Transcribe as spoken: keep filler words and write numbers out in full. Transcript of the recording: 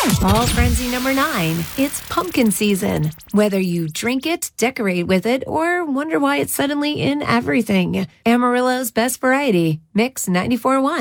Fall Frenzy number nine. It's pumpkin season. Whether you drink it, decorate with it, or wonder why it's suddenly in everything. Amarillo's best variety. Mix ninety-four point one.